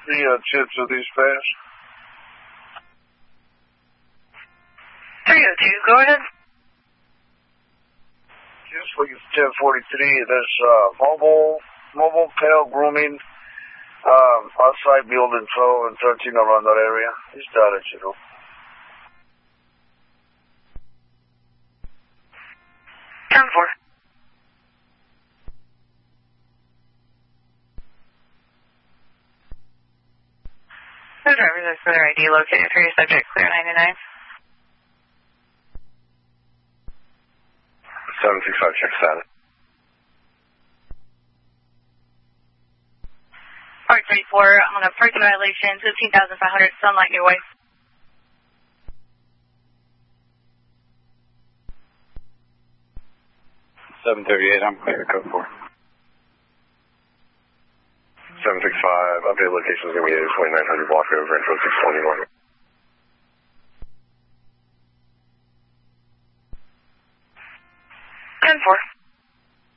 The chip to dispatch. 302, go ahead. Just for 1043, there's mobile pale grooming, outside building 12 and 13 around that area. He's done it, you know. 10-4. The driver's are for their ID located for your subject, clear 99. 765, check status. Park 34 on a parking violation, 15,500, sunlight your way. I'm clear, code 4. 765, update location is going to be 2900 block over info 621. 10-4.